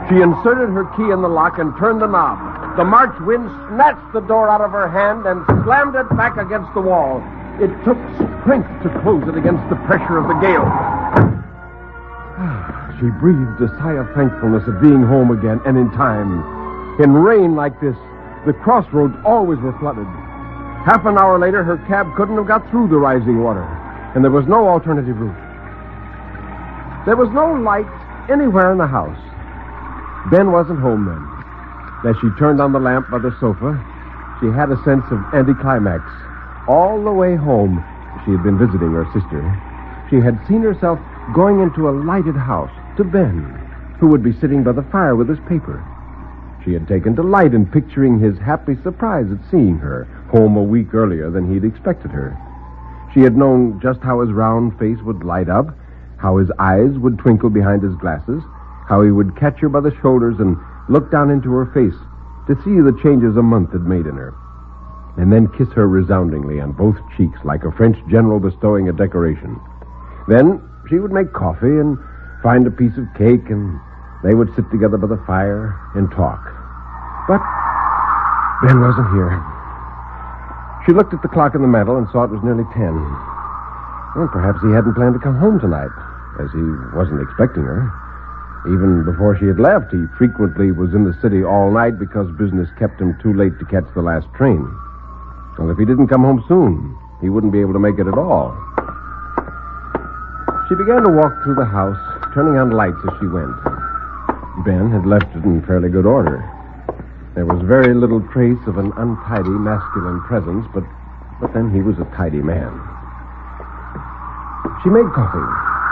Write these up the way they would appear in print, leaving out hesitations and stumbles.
She inserted her key in the lock and turned the knob. The March wind snatched the door out of her hand and slammed it back against the wall. It took strength to close it against the pressure of the gale. She breathed a sigh of thankfulness at being home again and in time. In rain like this, the crossroads always were flooded. Half an hour later, her cab couldn't have got through the rising water, and there was no alternative route. There was no light anywhere in the house. Ben wasn't home then. As she turned on the lamp by the sofa, she had a sense of anticlimax. All the way home, she had been visiting her sister. She had seen herself going into a lighted house to Ben, who would be sitting by the fire with his paper. She had taken delight in picturing his happy surprise at seeing her, home a week earlier than he'd expected her. She had known just how his round face would light up, how his eyes would twinkle behind his glasses, how he would catch her by the shoulders and look down into her face to see the changes a month had made in her, and then kiss her resoundingly on both cheeks like a French general bestowing a decoration. Then she would make coffee and find a piece of cake, and they would sit together by the fire and talk. But Ben wasn't here. She looked at the clock on the mantel and saw it was nearly 10. Well, perhaps he hadn't planned to come home tonight, as he wasn't expecting her. Even before she had left, he frequently was in the city all night because business kept him too late to catch the last train. Well, if he didn't come home soon, he wouldn't be able to make it at all. She began to walk through the house, turning on lights as she went. Ben had left it in fairly good order. There was very little trace of an untidy masculine presence, but then he was a tidy man. She made coffee.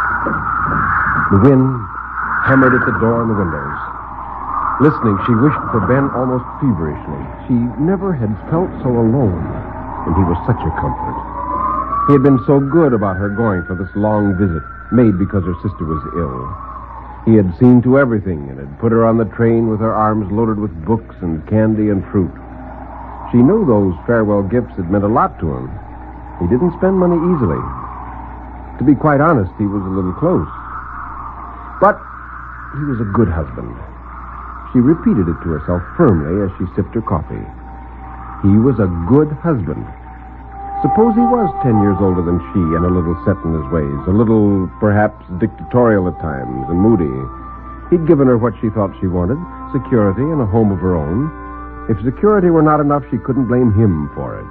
The wind hammered at the door and the windows. Listening, she wished for Ben almost feverishly. She never had felt so alone, and he was such a comfort. He had been so good about her going for this long visit, made because her sister was ill. He had seen to everything and had put her on the train with her arms loaded with books and candy and fruit. She knew those farewell gifts had meant a lot to him. He didn't spend money easily. To be quite honest, he was a little close. But he was a good husband. She repeated it to herself firmly as she sipped her coffee. He was a good husband. Suppose he was 10 years older than she and a little set in his ways, a little, perhaps, dictatorial at times and moody. He'd given her what she thought she wanted, security and a home of her own. If security were not enough, she couldn't blame him for it.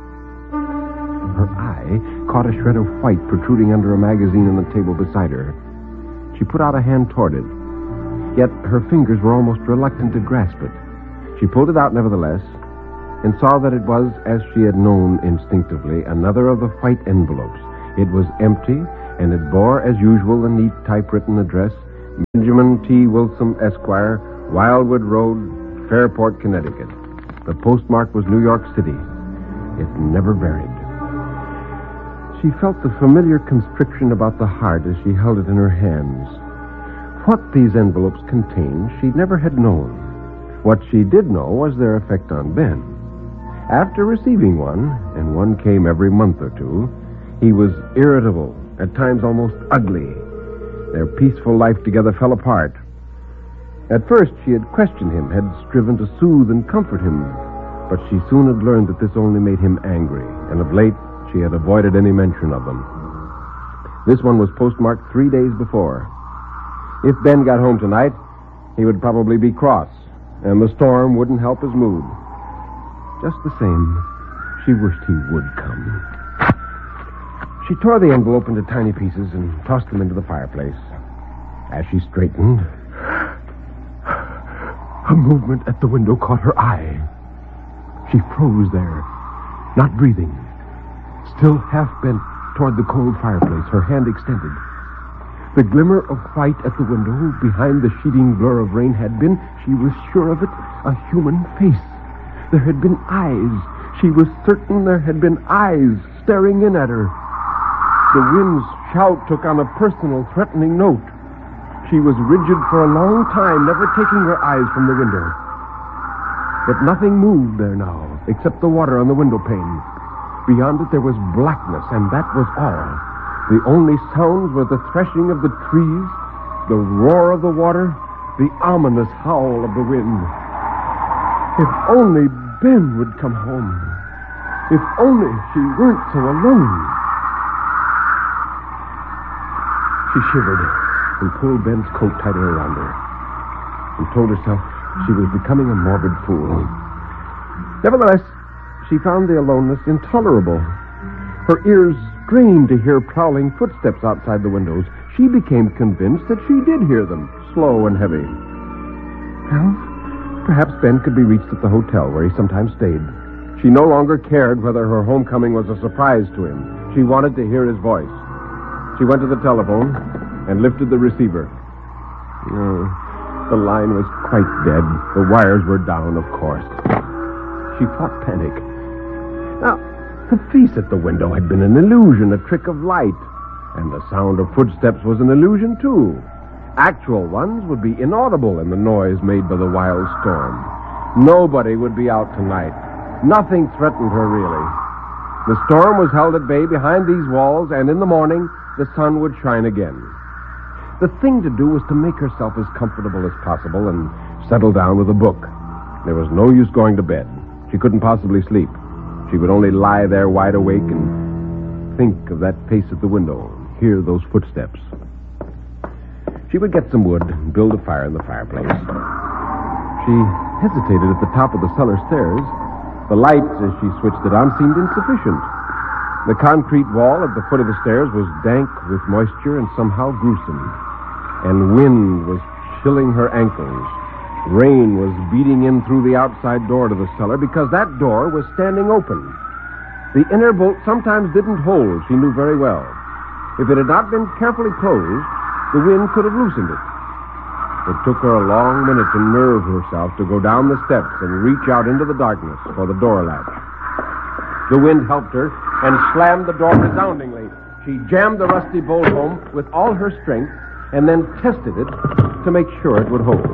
Her eye caught a shred of white protruding under a magazine on the table beside her. She put out a hand toward it, yet her fingers were almost reluctant to grasp it. She pulled it out nevertheless, and saw that it was, as she had known instinctively, another of the white envelopes. It was empty, and it bore, as usual, the neat typewritten address, Benjamin T. Wilson, Esquire, Wildwood Road, Fairport, Connecticut. The postmark was New York City. It never varied. She felt the familiar constriction about the heart as she held it in her hands. What these envelopes contained, she never had known. What she did know was their effect on Ben. After receiving one, and one came every month or two, he was irritable, at times almost ugly. Their peaceful life together fell apart. At first, she had questioned him, had striven to soothe and comfort him, but she soon had learned that this only made him angry, and of late, she had avoided any mention of them. This one was postmarked 3 days before. If Ben got home tonight, he would probably be cross, and the storm wouldn't help his mood. Just the same, she wished he would come. She tore the envelope into tiny pieces and tossed them into the fireplace. As she straightened, a movement at the window caught her eye. She froze there, not breathing, still half bent toward the cold fireplace, her hand extended. The glimmer of white at the window, behind the sheeting blur of rain, had been, she was sure of it, a human face. There had been eyes. She was certain there had been eyes staring in at her. The wind's shout took on a personal, threatening note. She was rigid for a long time, never taking her eyes from the window. But nothing moved there now, except the water on the window pane. Beyond it there was blackness, and that was all. The only sounds were the threshing of the trees, the roar of the water, the ominous howl of the wind. If only Ben would come home. If only she weren't so alone. She shivered and pulled Ben's coat tighter around her and told herself she was becoming a morbid fool. Nevertheless, she found the aloneness intolerable. Her ears strained to hear prowling footsteps outside the windows. She became convinced that she did hear them, slow and heavy. Well, perhaps Ben could be reached at the hotel where he sometimes stayed. She no longer cared whether her homecoming was a surprise to him. She wanted to hear his voice. She went to the telephone and lifted the receiver. No, the line was quite dead. The wires were down, of course. She fought panic. Now, the face at the window had been an illusion, a trick of light. And the sound of footsteps was an illusion, too. Actual ones would be inaudible in the noise made by the wild storm. Nobody would be out tonight. Nothing threatened her, really. The storm was held at bay behind these walls, and in the morning, the sun would shine again. The thing to do was to make herself as comfortable as possible and settle down with a book. There was no use going to bed. She couldn't possibly sleep. She would only lie there wide awake and think of that face at the window, hear those footsteps. She would get some wood and build a fire in the fireplace. She hesitated at the top of the cellar stairs. The light, as she switched it on, seemed insufficient. The concrete wall at the foot of the stairs was dank with moisture and somehow gruesome. And wind was chilling her ankles. Rain was beating in through the outside door to the cellar because that door was standing open. The inner bolt sometimes didn't hold, she knew very well. If it had not been carefully closed, the wind could have loosened it. It took her a long minute to nerve herself to go down the steps and reach out into the darkness for the door latch. The wind helped her and slammed the door resoundingly. She jammed the rusty bolt home with all her strength and then tested it to make sure it would hold.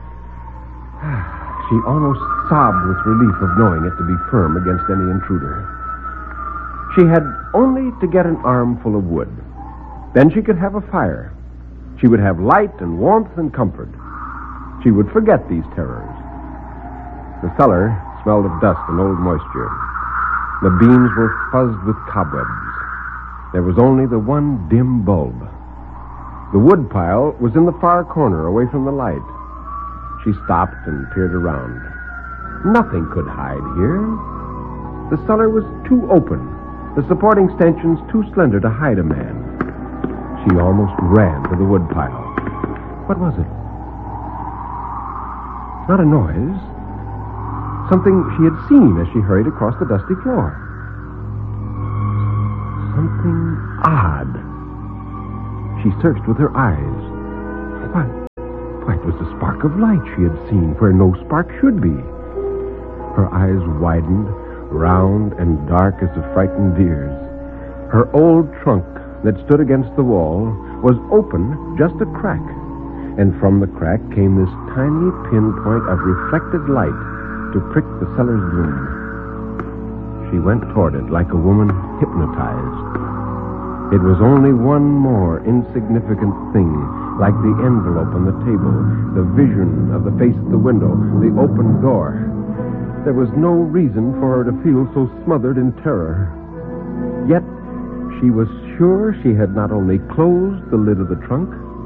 She almost sobbed with relief of knowing it to be firm against any intruder. She had only to get an armful of wood. Then she could have a fire. She would have light and warmth and comfort. She would forget these terrors. The cellar smelled of dust and old moisture. The beams were fuzzed with cobwebs. There was only the one dim bulb. The wood pile was in the far corner, away from the light. She stopped and peered around. Nothing could hide here. The cellar was too open, the supporting stanchions too slender to hide a man. She almost ran to the wood pile. What was it? Not a noise. Something she had seen as she hurried across the dusty floor. Something odd. She searched with her eyes. Why, it was a spark of light she had seen where no spark should be. Her eyes widened, round and dark as a frightened deer's. Her old trunk that stood against the wall was open just a crack, and from the crack came this tiny pinpoint of reflected light to prick the cellar's gloom. She went toward it like a woman hypnotized. It was only one more insignificant thing, like the envelope on the table, the vision of the face at the window, the open door. There was no reason for her to feel so smothered in terror. Yet, she was sure she had not only closed the lid of the trunk,